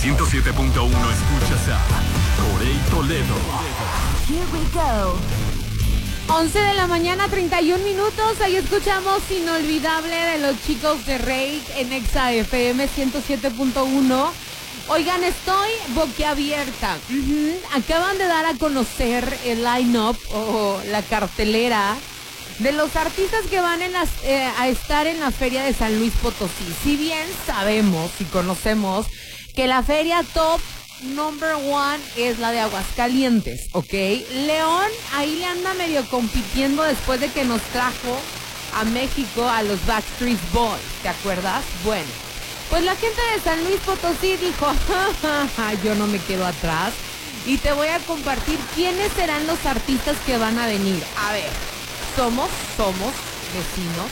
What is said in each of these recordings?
107.1 escuchas a Corey Toledo. Here we go. 11 de la mañana, 31 minutos. Ahí escuchamos Inolvidable de los chicos de Rake en Exa FM 107.1. Oigan, estoy boquiabierta. Acaban de dar a conocer el line-up o la cartelera de los artistas que van a estar en la Feria de San Luis Potosí. Si bien sabemos y conocemos que la feria top number one es la de Aguascalientes, ¿ok? León ahí le anda medio compitiendo después de que nos trajo a México a los Backstreet Boys, ¿te acuerdas? Bueno, pues la gente de San Luis Potosí dijo, yo no me quedo atrás y te voy a compartir quiénes serán los artistas que van a venir. A ver, somos vecinos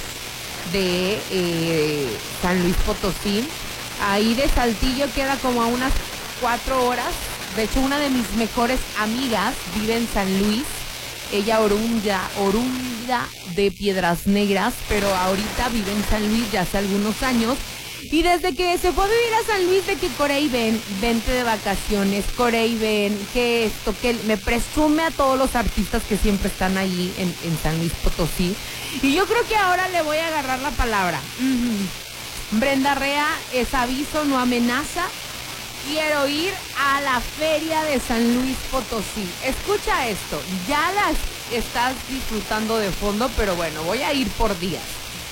de San Luis Potosí. Ahí de Saltillo queda como a unas 4 horas. De hecho, una de mis mejores amigas vive en San Luis. Ella oriunda de Piedras Negras, pero ahorita vive en San Luis ya hace algunos años. Y desde que se fue a vivir a San Luis, de que Corey vente de vacaciones, Corey ven, que esto, que me presume a todos los artistas que siempre están allí en San Luis Potosí. Y yo creo que ahora le voy a agarrar la palabra. Brenda Rea, es aviso, no amenaza. Quiero ir a la Feria de San Luis Potosí. Escucha esto, ya las estás disfrutando de fondo, pero bueno, voy a ir por días.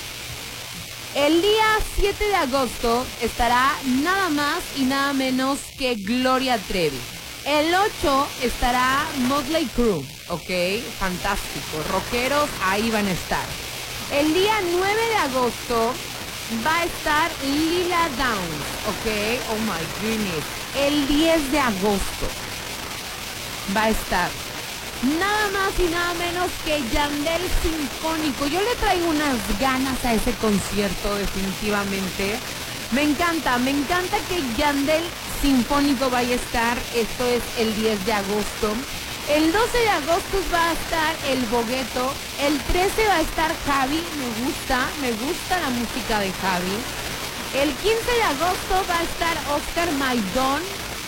El día 7 de agosto estará nada más y nada menos que Gloria Trevi. El 8 estará Motley Crue, ok, fantástico, rockeros ahí van a estar. El día 9 de agosto va a estar Lila Downs, ok, oh my goodness. El 10 de agosto va a estar nada más y nada menos que Yandel Sinfónico. Yo le traigo unas ganas a ese concierto definitivamente. Me encanta que Yandel Sinfónico vaya a estar. Esto es el 10 de agosto. El 12 de agosto va a estar El Bogueto. El 13 va a estar Javi. Me gusta la música de Javi. El 15 de agosto va a estar Oscar Maidón.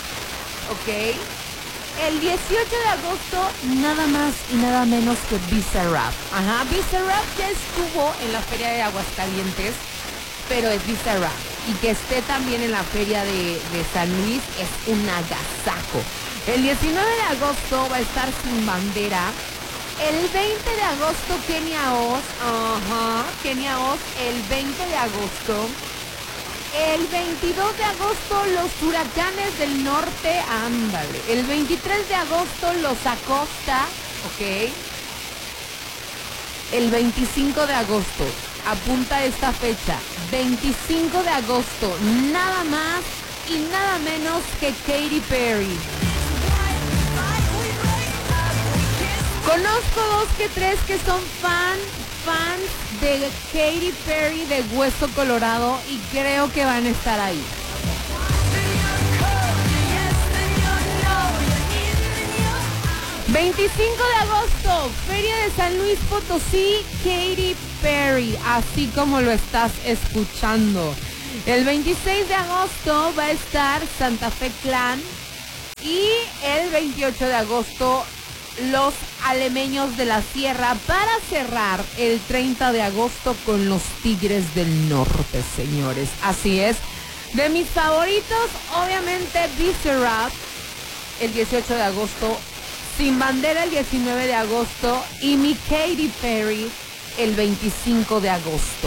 Ok. El 18 de agosto, nada más y nada menos que Bizarrap. Ajá, Bizarrap ya estuvo en la Feria de Aguascalientes, pero es Bizarrap. Y que esté también en la Feria de San Luis es un agasajo. El 19 de agosto va a estar Sin Bandera. El 20 de agosto, Kenia Oz. Ajá, Kenia Oz, el 20 de agosto. El 22 de agosto, Los Huracanes del Norte, ándale. El 23 de agosto, Los Acosta, ok. El 25 de agosto, apunta esta fecha, 25 de agosto, nada más y nada menos que Katy Perry. Conozco 2 que 3 que son fans de Katy Perry de Hueso Colorado y creo que van a estar ahí. ...25 de agosto... Feria de San Luis Potosí... Katy Perry... así como lo estás escuchando. El 26 de agosto... va a estar Santa Fe Clan... y el 28 de agosto... Los Alemeños de la Sierra, para cerrar el 30 de agosto con los Tigres del Norte, señores. Así es. De mis favoritos, obviamente, Bizarrap, el 18 de agosto, Sin Bandera el 19 de agosto y mi Katy Perry el 25 de agosto.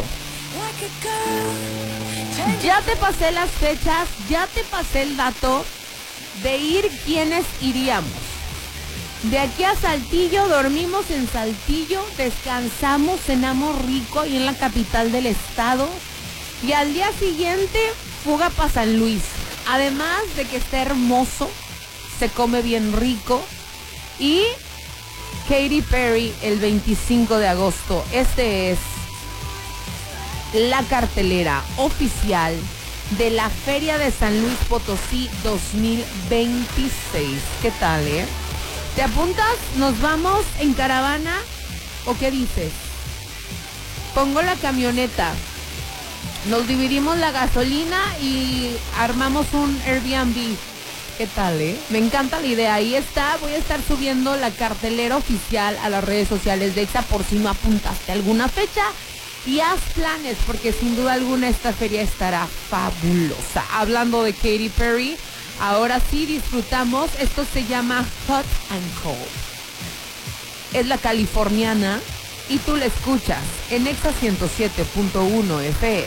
Ya te pasé las fechas, ya te pasé el dato de ir quienes iríamos. De aquí a Saltillo, dormimos en Saltillo, descansamos, cenamos rico ahí en la capital del estado y al día siguiente fuga para San Luis. Además de que está hermoso, se come bien rico y Katy Perry el 25 de agosto. Este es la cartelera oficial de la Feria de San Luis Potosí 2026. ¿Qué tal, ¿Te apuntas? ¿Nos vamos en caravana? ¿O qué dices? Pongo la camioneta Nos dividimos la gasolina y armamos un Airbnb. ¿Qué tal, Me encanta la idea. Ahí está, voy a estar subiendo la cartelera oficial a las redes sociales de EXA por si no apuntaste alguna fecha. Y haz planes, porque sin duda alguna esta feria estará fabulosa. Hablando de Katy Perry, ahora sí disfrutamos. Esto se llama Hot and Cold. Es la californiana y tú la escuchas en EXA 107.1 FM.